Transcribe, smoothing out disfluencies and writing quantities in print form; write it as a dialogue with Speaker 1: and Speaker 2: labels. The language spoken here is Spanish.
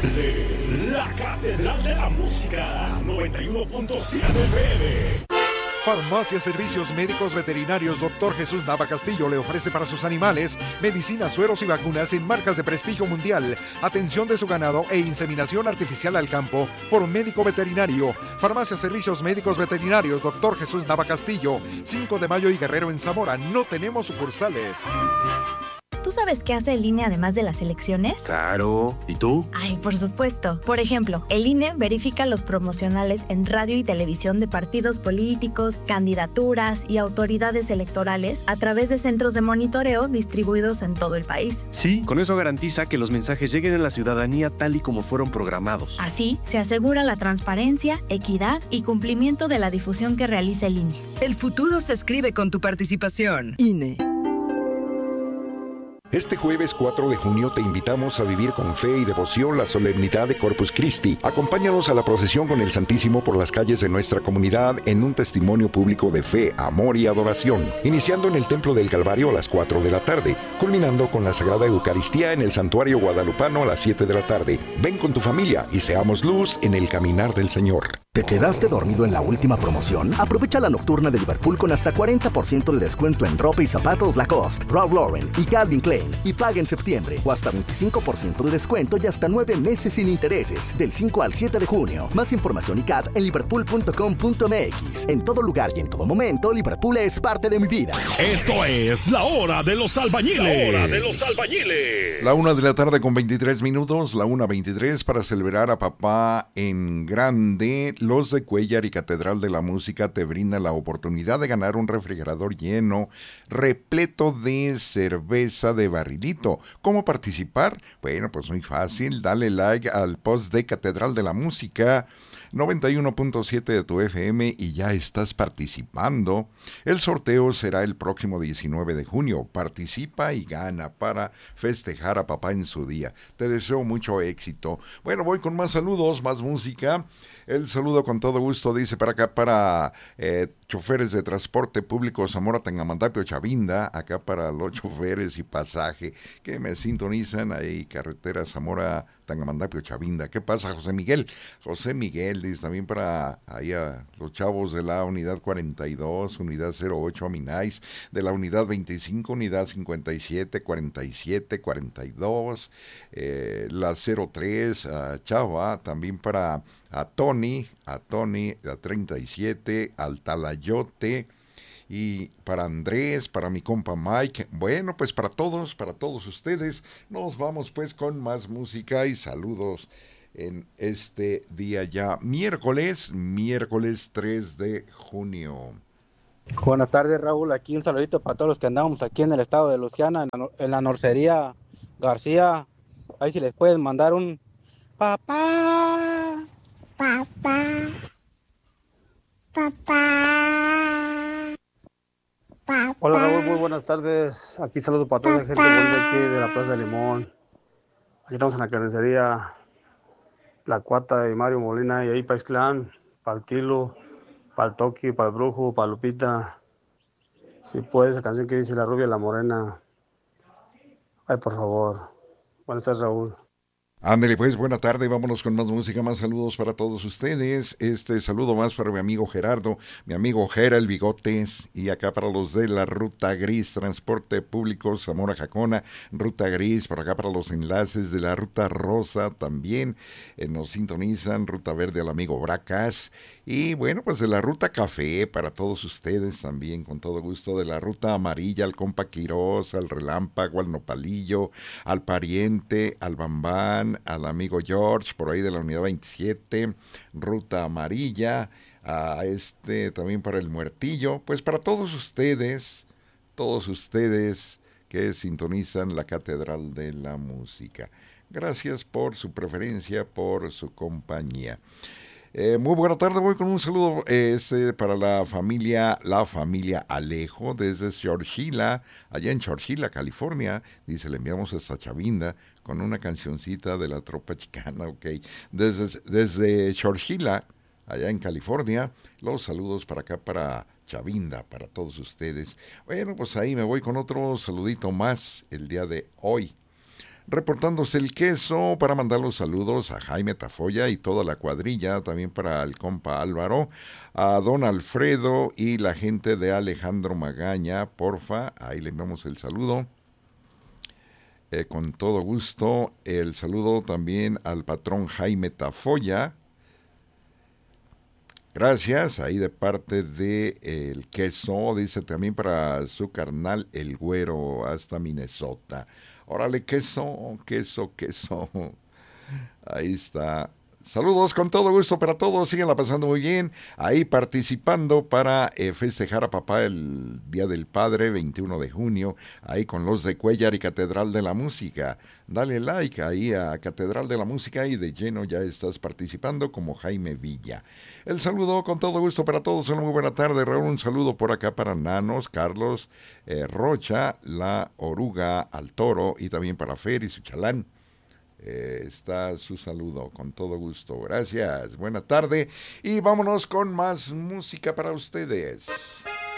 Speaker 1: prende la Catedral de la Música 91.7 FM.
Speaker 2: Farmacia Servicios Médicos Veterinarios Dr. Jesús Nava Castillo le ofrece para sus animales medicinas, sueros y vacunas en marcas de prestigio mundial, atención de su ganado e inseminación artificial al campo por médico veterinario. Farmacia Servicios Médicos Veterinarios Dr. Jesús Nava Castillo, 5 de Mayo y Guerrero en Zamora. No tenemos sucursales.
Speaker 3: ¿Tú sabes qué hace el INE además de las elecciones?
Speaker 4: Claro. ¿Y tú?
Speaker 3: Ay, por supuesto. Por ejemplo, el INE verifica los promocionales en radio y televisión de partidos políticos, candidaturas y autoridades electorales a través de centros de monitoreo distribuidos en todo el país.
Speaker 4: Sí, con eso garantiza que los mensajes lleguen a la ciudadanía tal y como fueron programados.
Speaker 3: Así, se asegura la transparencia, equidad y cumplimiento de la difusión que realiza el INE.
Speaker 5: El futuro se escribe con tu participación. INE.
Speaker 6: Este jueves 4 de junio te invitamos a vivir con fe y devoción la solemnidad de Corpus Christi. Acompáñanos a la procesión con el Santísimo por las calles de nuestra comunidad en un testimonio público de fe, amor y adoración, iniciando en el Templo del Calvario a las 4 de la tarde, culminando con la Sagrada Eucaristía en el Santuario Guadalupano a las 7 de la tarde. Ven con tu familia y seamos luz en el caminar del Señor.
Speaker 7: ¿Te quedaste dormido en la última promoción? Aprovecha la nocturna de Liverpool con hasta 40% de descuento en ropa y zapatos Lacoste, Ralph Lauren y Calvin Klein. Y paga en septiembre o hasta 25% de descuento y hasta 9 meses sin intereses. Del 5 al 7 de junio. Más información y CAT en liverpool.com.mx. En todo lugar y en todo momento, Liverpool es parte de mi vida.
Speaker 1: Esto es La Hora de los Albañiles. La Hora de los Albañiles.
Speaker 2: La 1 de la tarde con 23 minutos, la 1:23 para celebrar a papá en grande. Los de Cuellar y Catedral de la Música te brindan la oportunidad de ganar un refrigerador lleno, repleto de cerveza de barrilito. ¿Cómo participar? Bueno, pues muy fácil, dale like al post de Catedral de la Música 91.7 de tu FM y ya estás participando. El sorteo será el próximo 19 de junio. Participa y gana para festejar a papá en su día. Te deseo mucho éxito. Bueno, voy con más saludos, más música. El saludo con todo gusto dice para acá para choferes de transporte público Zamora, Tangamandapio, Chavinda, acá para los choferes y pasaje que me sintonizan ahí, carretera Zamora, Tangamandapio, Chavinda. ¿Qué pasa, José Miguel? José Miguel dice también para ahí a los chavos de la unidad 42, unidad 08 Minais, de la unidad 25, unidad 57, 47, 42, la 03, Chava, también para a Tony, la 37, al Talayote, y para Andrés, para mi compa Mike. Bueno, pues para todos ustedes, nos vamos pues con más música y saludos en este día ya, miércoles 3 de junio.
Speaker 8: Buenas tardes, Raúl. Aquí un saludito para todos los que andamos aquí en el estado de Luciana, en la Norcería García. Ahí si les pueden mandar un papá.
Speaker 9: Hola, Raúl, muy buenas tardes. Aquí saludo para toda la gente bonita de aquí de la Plaza de Limón. Aquí estamos en la carnicería La Cuata y Mario Molina, y ahí para Isclán, para el Kilo, para el Toki, para el Brujo, para Lupita. Si puede, esa canción que dice La Rubia y la Morena. Ay, por favor. Buenas tardes, Raúl.
Speaker 2: Ándale pues, buena tarde, vámonos con más música, más saludos para todos ustedes. Este saludo más para mi amigo Gerardo, mi amigo Gera el Bigotes, y acá para los de la Ruta Gris, Transporte Público Zamora Jacona, Ruta Gris, por acá para los enlaces de la Ruta Rosa también, nos sintonizan, Ruta Verde al amigo Bracas, y bueno, pues de la Ruta Café para todos ustedes también, con todo gusto, de la Ruta Amarilla al compa Quirós, al Relámpago, al Nopalillo, al Pariente, al Bambán, al amigo George, por ahí de la unidad 27, Ruta Amarilla, a también para el Muertillo, pues para todos ustedes que sintonizan la Catedral de la Música. Gracias por su preferencia, por su compañía. Muy buena tarde, voy con un saludo para la familia Alejo desde Chorchila, allá en Chorchila, California. Dice, le enviamos hasta Chavinda con una cancioncita de la Tropa Chicana, ok. Desde Chorchila, allá en California, los saludos para acá, para Chavinda, para todos ustedes. Bueno, pues ahí me voy con otro saludito más el día de hoy. Reportándose el queso para mandar los saludos a Jaime Tafoya y toda la cuadrilla, también para el compa Álvaro, a don Alfredo y la gente de Alejandro Magaña, porfa, ahí le enviamos el saludo. Con todo gusto, el saludo también al patrón Jaime Tafoya. Gracias, ahí de parte de el queso, dice también para su carnal el güero hasta Minnesota. Órale, queso. Ahí está. Saludos con todo gusto para todos, síganla pasando muy bien, ahí participando para festejar a papá el Día del Padre, 21 de junio, ahí con los de Cuéllar y Catedral de la Música. Dale like ahí a Catedral de la Música y de lleno ya estás participando como Jaime Villa. El saludo con todo gusto para todos, una muy buena tarde, Raúl, un saludo por acá para Nanos, Carlos, Rocha, La Oruga, Al Toro y también para Fer y su chalán. Está su saludo, con todo gusto. Gracias, buena tarde y vámonos con más música para ustedes.